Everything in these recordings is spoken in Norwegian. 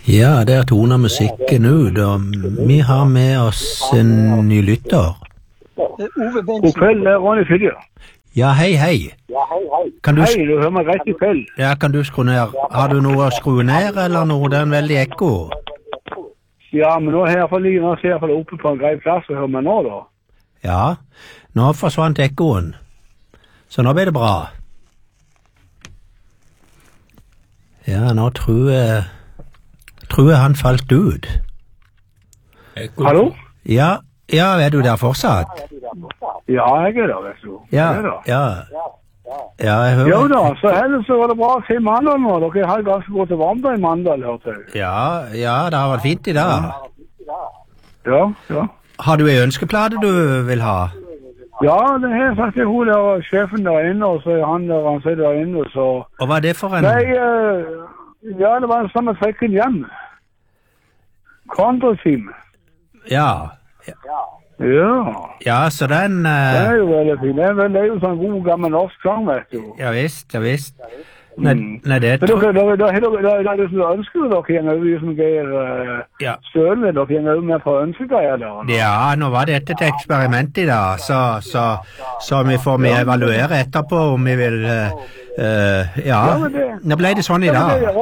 Ja, der toner musikken ut, og vi har med oss en ny lytter. Ove God Bensen. kveld, det er Ronny Fidje. Ja, hei, hei. Kan du, Hei, du hører meg rett i kveld. ja, kan du skru ned? Har du noe å skru ned, eller noe? Det er en veldig ekko. Ja, men nå er jeg iallfall lige nå, så er jeg iallfall oppe på en grei plass og hører meg nå, da. Ja, nå forsvant ekkoen. Så nå blir det bra. Ja, nå tror jeg han falt ut. Hallo? Ja, er du der fortsatt? Ja, jeg er der, vet du. Ja, Jeg er der. ja, jeg hører. Jo da, så ellers så var det bra til Mandal nå. Dere har ganske godt til varmt i Mandal, hørte jeg. Ja, det har vært fint i dag. Ja. Har du en ønskeplate du vil ha? Ja, det har jeg sagt til hun der, sjefen der inne, og så er han der, han sitter der inne, så... Og hva er det for en? Nei, ja, det var en samme trekken hjem. Kontrateam. Ja, Ja. så den... Det er jo veldig fint. Det er jo sånn god gammel norsk sang, vet du. Ja visst. Nei, det Men tror da er det som ønsker dere igjen over som Geir Ja. Støle, dere igjen over med for ønskegreier der. Ja, nå var dette et eksperiment i dag, så vi får med evaluere etterpå om vi vil... ja, men det- nå ble det sånn i Ja, men dag. det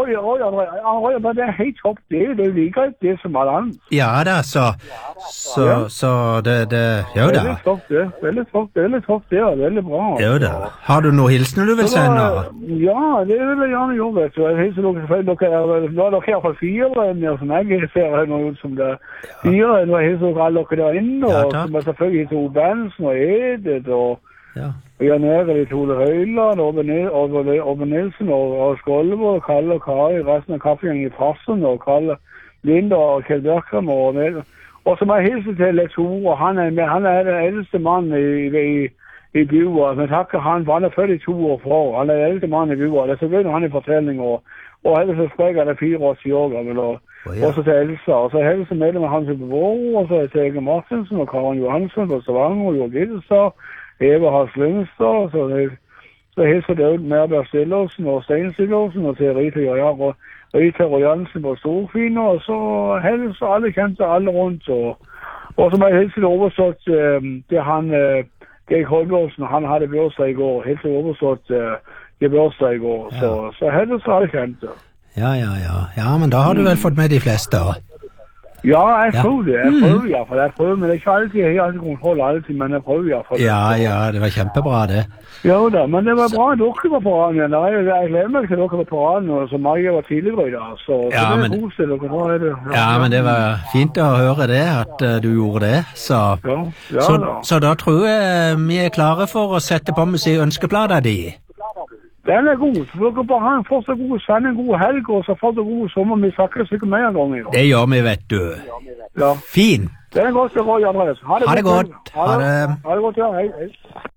er helt topp. Det er like greit det som alle andre. Ja da, så det, jo da. Veldig topp det. Veldig topp det, og veldig bra. Jo da. Har du noen hilsener du vil sende? Ja, det vil jeg gjerne gjøre, vet du. Jeg hilser dere selvfølgelig. Dere er i hvert fall fire, som jeg ser her nå ut som det. Fire, nå hilser dere alle dere der inne, Ja, og takk. som er selvfølgelig hilser Ove Bensen og Edith, og Ja. Jan Erik, Ole Høyland, Ove Nilsen og Skolleborg, og Kalle og Kari, resten av kaffegjengen i Farsen, og Kalle Linda og Kjell Bjørkram, og som jeg hilser til Lex Ore, han er den eldste mannen i bua, men takker han, for han er født i 2 år for, han er den eldste mannen i bua, det er så gøy når han i fortelling, og ellers så sprek han er 84 år gammel, og også til Elsa, og så er det medlem av Hans Bevåre, og så er det Ege Martinsen, og Karen Johansen på Stavanger, og Jørg Gilstad, Eva Hans Lundstad, så hilser det ut Merbjørn Stillåsen og Stein Stillåsen, og til Rita Rojansen på Storfine, og så hilser alle kjente alle rundt, og som jeg hilser det overstått til han, Geir Kolbjørnsen, han hadde børsdag i går, hilser overstått til børsdag i går, så hilser alle kjente. Ja, men da har du vel fått med de fleste, da. Ja, jeg tror det. Jeg prøver i hvert fall. Men det er ikke alltid, jeg har ikke kontroll alltid, men jeg prøver i hvert fall. Ja, det var kjempebra det. Jo da, men det var bra at dere var på raden igjen. Jeg gleder meg til dere var på raden, og så Maria var tidligere i dag. Så Ja, det er men- koselig, dere har det. Ja, men det var fint å høre det, at du gjorde det, så... Ja da. Så da tror jeg vi er klare for å sette på ønskeplata di. Den er god. Så dere bare ha en fortsatt god send, en god helg, og så får dere god sommer. Vi snakker sikkert mer en gang i dag. Det gjør vi, vet du. Ja. Fint. Det er godt, det var Andreas. Ha det godt. Ha det godt, ja. Hei.